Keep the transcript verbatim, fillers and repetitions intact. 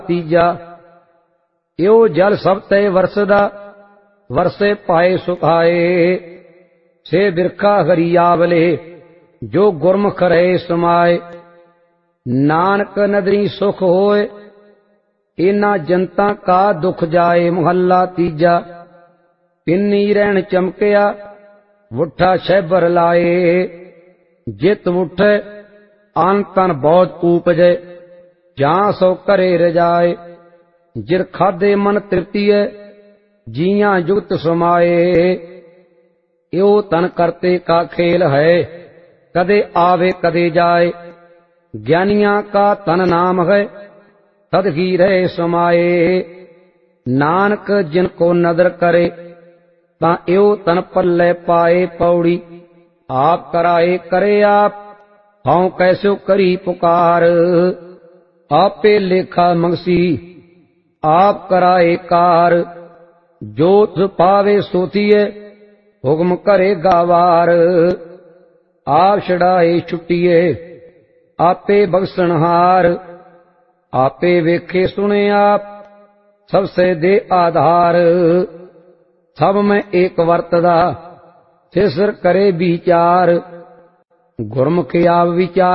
तीजा यो जल सब ते वरसदा वरसे पाए सुखाए से बिरखा हरियावले जो गुरमुख रहे समाए नानक नदरी सुख होए इना जनता का दुख जाए। मुहल्ला तीजा पिन्नी रहन चमकिया वुठा शैबर लाए जित उठे आन तन बहुत उपजे जहां सो करे रजाए जिर खादे मन तृप्तिय जिया जुगत समाए। यो तन करते का खेल है कदे आवे कदे जाए ज्ञानिया का तन नाम है तद ही रहे समाए। नानक जिनको नदर करे ता यो तन पल्ले पाए पौड़ी आप कराए करे आप हाउ कैसो करी पुकार आपे लेखा मंगसी आप कराए कार जोत पावे सोतिए हुक्म करे गावार आप छड़ाए छुट्टिए आपे बख्शनहार आपे वेखे सुने आप सबसे दे आधार सब में एक वर्तदा सिर करे विचार गुरमुख आप विचार